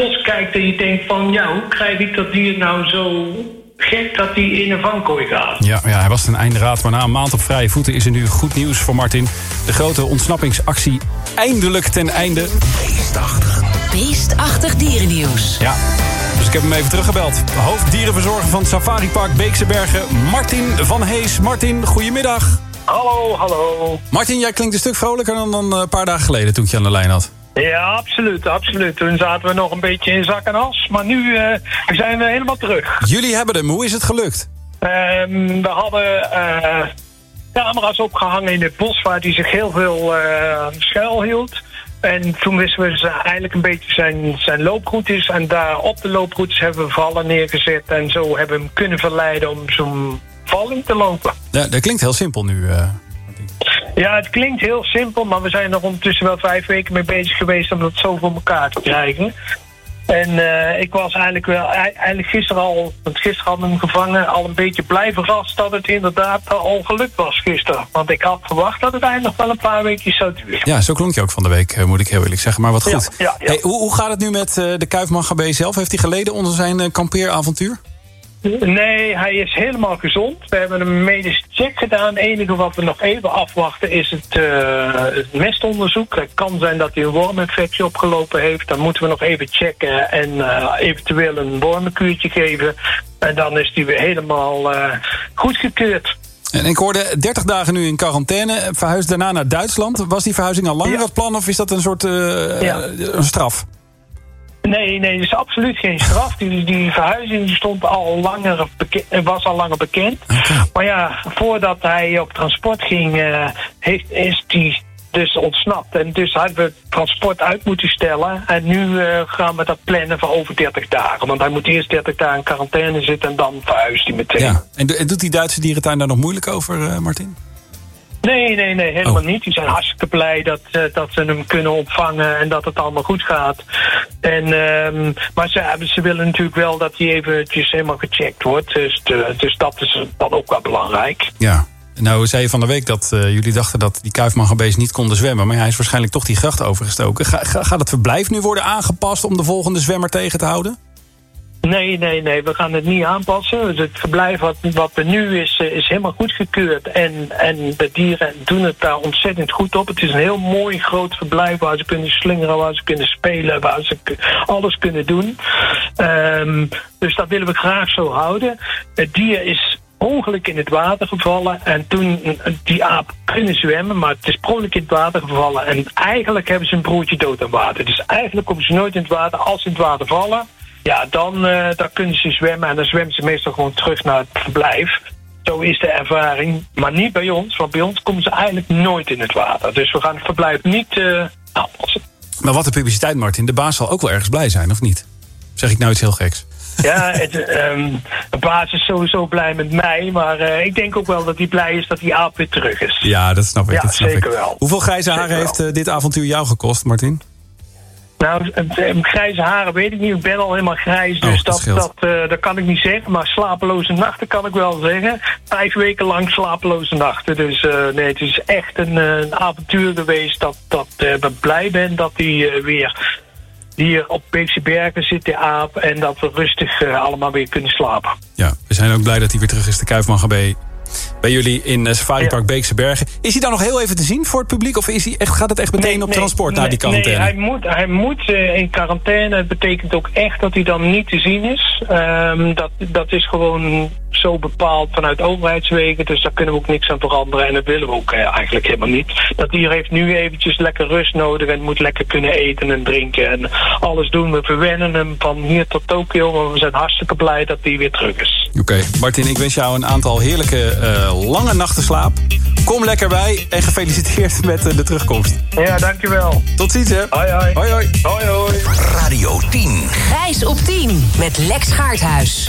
bos kijkt en je denkt van... ja, hoe krijg ik dat dier nou zo gek dat hij in een vangkooi gaat? Ja, hij was ten einde raad, maar na een maand op vrije voeten... is er nu goed nieuws voor Martin. De grote ontsnappingsactie eindelijk ten einde. Beestachtig dierennieuws. Ja, dus ik heb hem even teruggebeld. Hoofddierenverzorger van het Safaripark Beekse Bergen, Martin van Hees. Martin, goedemiddag. Hallo. Martin, jij klinkt een stuk vrolijker dan een paar dagen geleden toen ik je aan de lijn had. Ja, absoluut. Toen zaten we nog een beetje in zak en as. Maar nu zijn we helemaal terug. Jullie hebben hem. Hoe is het gelukt? We hadden camera's opgehangen in het bos... waar hij zich heel veel schuil hield. En toen wisten we eigenlijk een beetje zijn looproutes. En daar op de looproutes hebben we vallen neergezet. En zo hebben we hem kunnen verleiden om zo'n val in te lopen. Ja, dat klinkt heel simpel nu, Martin. Ja, het klinkt heel simpel, maar we zijn er ondertussen wel 5 weken mee bezig geweest om dat zo voor elkaar te krijgen. En ik was eigenlijk gisteren al, want gisteren hadden we hem gevangen, al een beetje blij verrast dat het inderdaad al gelukt was gisteren. Want ik had verwacht dat het eigenlijk nog wel een paar weken zou duren. Ja, zo klonk je ook van de week, moet ik heel eerlijk zeggen. Maar wat goed. Ja. Hey, hoe gaat het nu met de kuifmangabee zelf? Heeft hij geleden onder zijn kampeeravontuur? Nee, hij is helemaal gezond. We hebben een medische check gedaan. Het enige wat we nog even afwachten is het mestonderzoek. Het kan zijn dat hij een worminfectie opgelopen heeft. Dan moeten we nog even checken en eventueel een wormenkuurtje geven. En dan is hij weer helemaal goedgekeurd. En ik hoorde 30 dagen nu in quarantaine. Verhuisd daarna naar Duitsland. Was die verhuizing al langer het plan of is dat een soort een straf? Nee, het is absoluut geen straf. Die verhuizing stond was al langer bekend. Okay. Maar ja, voordat hij op transport ging, is hij dus ontsnapt. En dus hadden we het transport uit moeten stellen. En nu gaan we dat plannen voor over 30 dagen. Want hij moet eerst 30 dagen in quarantaine zitten en dan verhuist hij meteen. Ja. En doet die Duitse dierentuin daar nog moeilijk over, Martin? Nee, helemaal niet. Die zijn hartstikke blij dat ze hem kunnen opvangen en dat het allemaal goed gaat. Maar ze willen natuurlijk wel dat hij eventjes helemaal gecheckt wordt. Dus dat is dan ook wel belangrijk. Ja. Nou, zei je van de week dat jullie dachten dat die kuifmangabees niet konden zwemmen. Maar hij is waarschijnlijk toch die gracht overgestoken. Gaat het verblijf nu worden aangepast om de volgende zwemmer tegen te houden? Nee, we gaan het niet aanpassen. Het verblijf wat er nu is helemaal goedgekeurd. En de dieren doen het daar ontzettend goed op. Het is een heel mooi groot verblijf waar ze kunnen slingeren, waar ze kunnen spelen, waar ze alles kunnen doen. Dus dat willen we graag zo houden. Het dier is ongeluk in het water gevallen. En toen die aap kunnen zwemmen, maar het is per ongeluk in het water gevallen. En eigenlijk hebben ze een broertje dood aan water. Dus eigenlijk komen ze nooit in het water. Als ze in het water vallen, ja, dan kunnen ze zwemmen en dan zwemmen ze meestal gewoon terug naar het verblijf. Zo is de ervaring, maar niet bij ons, want bij ons komen ze eigenlijk nooit in het water. Dus we gaan het verblijf niet aanpassen. Maar wat de publiciteit, Martin, de baas zal ook wel ergens blij zijn, of niet? Zeg ik nou iets heel geks? Ja, de baas is sowieso blij met mij, maar ik denk ook wel dat hij blij is dat die aap weer terug is. Ja, dat snap ik. Ja, dat snap zeker ik. wel. Hoeveel grijze haren heeft dit avontuur jou gekost, Martin? Nou, grijze haren weet ik niet. Ik ben al helemaal grijs, dus dat kan ik niet zeggen. Maar slapeloze nachten kan ik wel zeggen. 5 weken lang slapeloze nachten. Dus nee, het is echt een avontuur geweest dat ik blij ben dat hij weer hier op Beekse Bergen zit, de aap. En dat we rustig allemaal weer kunnen slapen. Ja, we zijn ook blij dat hij weer terug is, de kuifmangabe. Bij jullie in Safaripark Beekse Bergen. Is hij dan nog heel even te zien voor het publiek? Of gaat het echt meteen op transport naar die quarantaine? Nee, hij moet in quarantaine. Het betekent ook echt dat hij dan niet te zien is. Dat is gewoon zo bepaald vanuit overheidswegen. Dus daar kunnen we ook niks aan veranderen. En dat willen we ook eigenlijk helemaal niet. Dat dier heeft nu eventjes lekker rust nodig. En moet lekker kunnen eten en drinken. En alles doen. We verwennen hem van hier tot Tokio. Maar we zijn hartstikke blij dat hij weer terug is. Oké, Martin, ik wens jou een aantal heerlijke lange nachten slaap. Kom lekker bij en gefeliciteerd met de terugkomst. Ja, dankjewel. Tot ziens, hè. Hoi. Hoi. Radio 10. Grijs op 10 met Lex Gaarthuis.